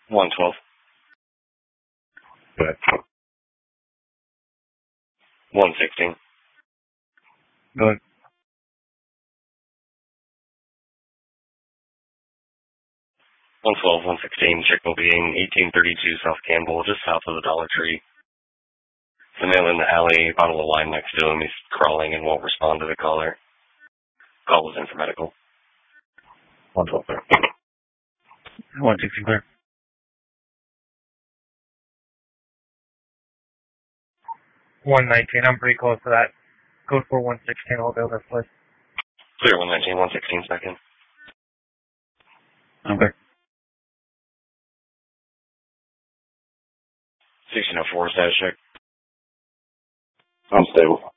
112. Go ahead. 116. Go ahead. 112, 116, Chickle being 1832 South Campbell, just south of the Dollar Tree. The male in the alley, bottle of wine next to him. He's crawling and won't respond to the caller. Call was in for medical. 112, clear. 116, clear. 119, I'm pretty close to that. Code for 116, I'll go this place. Clear 119, 116 second. Okay. 1604 status check. I'm stable.